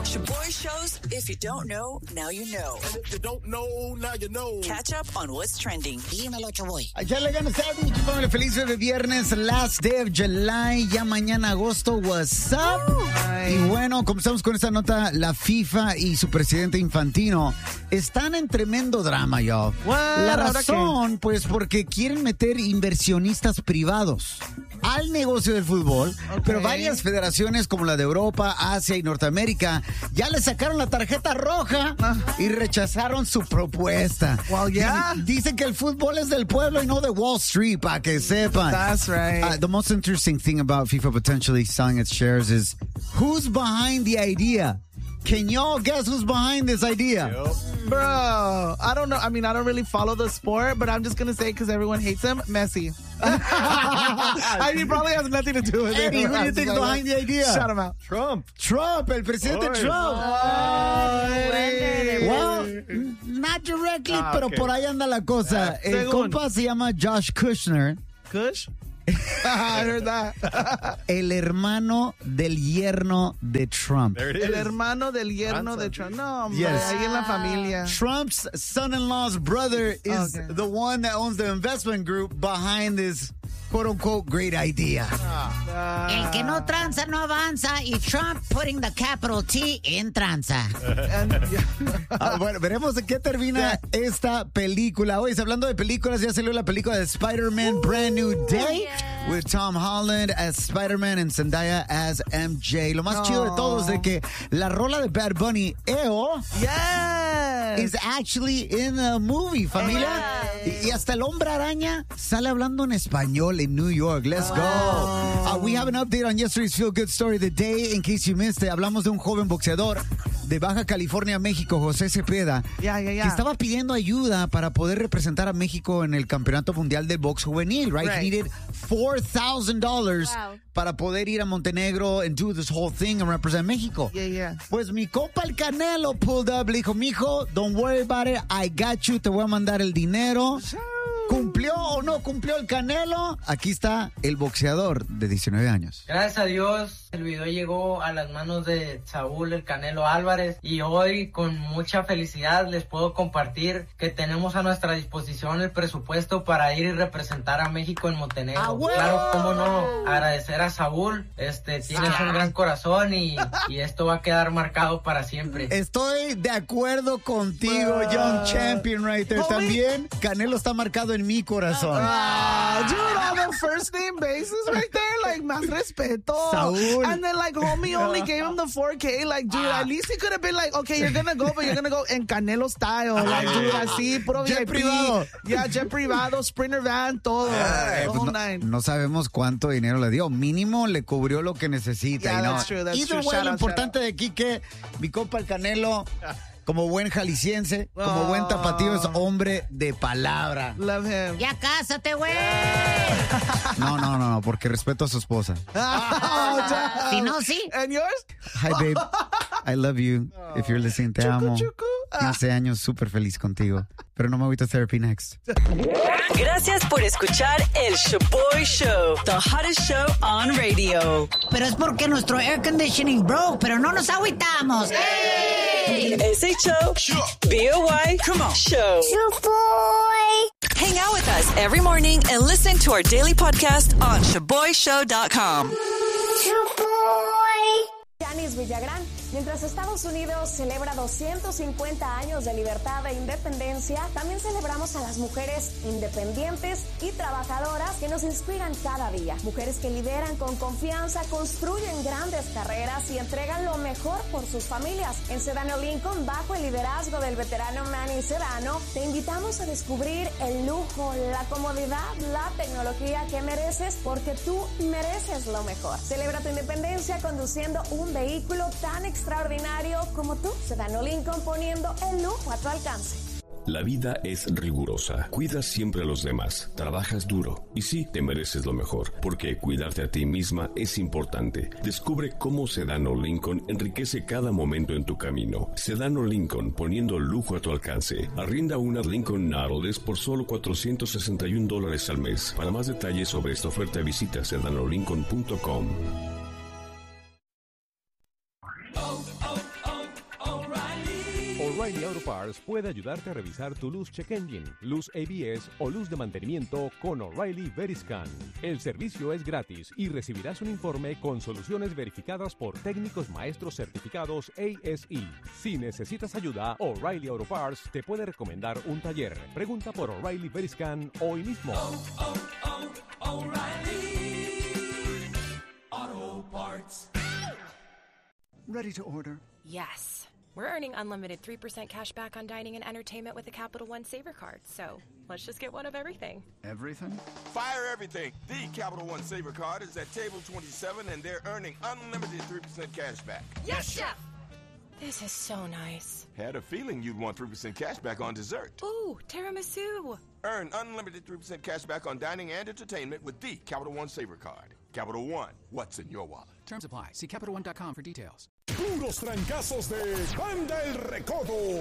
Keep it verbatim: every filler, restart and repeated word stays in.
Shaboy shows, if you don't know, now you know. And if you don't know, now you know. Catch up on what's trending. Dímelo, Shaboy. Ya le ganas a mi familia. Feliz de viernes, last day of July. Ya mañana agosto, what's up? Ay. Y bueno, comenzamos con esta nota. La FIFA y su presidente Infantino están en tremendo drama, y'all. La razón, pues, porque quieren meter inversionistas privados al negocio del fútbol, okay. Pero varias federaciones como la de Europa, Asia y Norteamérica ya le sacaron la tarjeta roja y rechazaron su propuesta. Well, yeah. Dicen que el fútbol es del pueblo y no de Wall Street, para que sepan. That's right. Uh, the most interesting thing about FIFA potentially selling its shares is who's behind the idea. Can y'all guess who's behind this idea? Yep. Bro, I don't know. I mean, I don't really follow the sport, but I'm just going to say because everyone hates him, Messi. I mean, he probably has nothing to do with it. Eddie, who do you think is behind the idea? Shut him out. Trump. Trump, el presidente Oy. Trump. Oy. Well, not directly, ah, pero okay. por ahí anda la cosa. Yeah. El Según. compa se llama Josh Kushner. Kush? I heard that. El hermano del yerno de Trump. There it is. El hermano del yerno de Trump. No, hombre, Yes. ahí en la familia. Trump's son-in-law's brother is Okay. the one that owns the investment group behind this quote-unquote great idea. El que no tranza no avanza y Trump putting the capital T in tranza. And, yeah. Ah, bueno, veremos en qué termina esta película. Hoy, hablando de películas, ya salió la película de Spider-Man Brand New Day yeah. with Tom Holland as Spider-Man and Zendaya as M J. Lo más No. chido de todo es de que la rola de Bad Bunny, E O, Yes. is actually in the movie, familia. Y, y hasta el hombre araña sale hablando en español en New York. Let's go. Uh, we have an update on yesterday's Feel Good Story of the Day. In case you missed it, hablamos de un joven boxeador de Baja California, México, José Cepeda, Yeah, yeah, yeah. que estaba pidiendo ayuda para poder representar a México en el Campeonato Mundial de Box Juvenil, right? Right. He needed four thousand dollars Wow. para poder ir a Montenegro and do this whole thing and represent México. Yeah, yeah. Pues mi compa el Canelo pulled up, le dijo, mijo, don't worry about it, I got you, te voy a mandar el dinero. ¿Cumplió o no cumplió el Canelo? Aquí está el boxeador de diecinueve años. Gracias a Dios, el video llegó a las manos de Saúl el Canelo Álvarez y hoy con mucha felicidad les puedo compartir que tenemos a nuestra disposición el presupuesto para ir y representar a México en Montenegro. ¡Ah, bueno! Claro, cómo no, agradecer a Saúl, este, tienes un gran corazón y, y esto va a quedar marcado para siempre. Estoy de acuerdo contigo, Young Champion right there. Homie. También Canelo está marcado en mi corazón. Ah, dude, on the first name basis right there, like, más respeto. Saúl. And then, like, homie only gave him the four K. Like, dude, at least he could have been like, okay, you're gonna go, but you're gonna go en Canelo style. Like, dude, así, puro Jet V I P. privado. Yeah, jet privado, Sprinter van, todo. Ay, the pues whole no, nine. no sabemos cuánto dinero le dio. Mínimo le cubrió lo que necesita. Yeah, y no. that's true, that's Either true. way, Shout lo out, importante de aquí que mi compa el Canelo, como buen jalisciense, como buen tapatío, es hombre de palabra. Love him. Ya cásate, güey. No, no, no, no, porque respeto a su esposa. Oh, damn. Si no, sí. And yours? Hi, babe. I love you. If you're listening, te amo. chucu. Hace años súper feliz contigo. Pero no me voy a therapy next. Gracias por escuchar el Shaboy Show, the hottest show on radio. Pero es porque nuestro air conditioning broke, pero no nos agüitamos. S H O B O Y Come on. Show. Shaboy. Hang out with us every morning and listen to our daily podcast on shaboy show dot com. Janice Villagrán. Mientras Estados Unidos celebra doscientos cincuenta años de libertad e independencia, también celebramos a las mujeres independientes y trabajadoras que nos inspiran cada día. Mujeres que lideran con confianza, construyen grandes carreras y entregan lo mejor por sus familias. En Sedano Lincoln, bajo el liderazgo del veterano Manny Sedano, te invitamos a descubrir el lujo, la comodidad, la tecnología que mereces, porque tú mereces lo mejor. Celebra tu independencia conduciendo un vehículo tan extraordinario como tú. Sedano Lincoln, poniendo el lujo a tu alcance. La vida es rigurosa. Cuidas siempre a los demás. Trabajas duro. Y sí, te mereces lo mejor. Porque cuidarte a ti misma es importante. Descubre cómo Sedano Lincoln enriquece cada momento en tu camino. Sedano Lincoln, poniendo lujo a tu alcance. Arrienda una Lincoln Nautilus por solo cuatrocientos sesenta y un dólares al mes. Para más detalles sobre esta oferta, visita sedano lincoln punto com. O'Reilly Auto Parts puede ayudarte a revisar tu luz check engine, luz A B S o luz de mantenimiento con O'Reilly Veriscan. El servicio es gratis y recibirás un informe con soluciones verificadas por técnicos maestros certificados A S E. Si necesitas ayuda, O'Reilly Auto Parts te puede recomendar un taller. Pregunta por O'Reilly Veriscan hoy mismo. Oh, oh, oh, O'Reilly Auto Parts. Ready to order? Yes. We're earning unlimited three percent cash back on dining and entertainment with the Capital One Saver Card. So let's just get one of everything. Everything? Fire everything. The Capital One Saver Card is at table twenty-seven, and they're earning unlimited three percent cash back. Yes, Chef! This is so nice. Had a feeling you'd want three percent cash back on dessert. Ooh, tiramisu. Earn unlimited three percent cash back on dining and entertainment with the Capital One Saver Card. Capital One, what's in your wallet? Terms apply. See Capital One dot com for details. Puros trancazos de Banda El Recodo.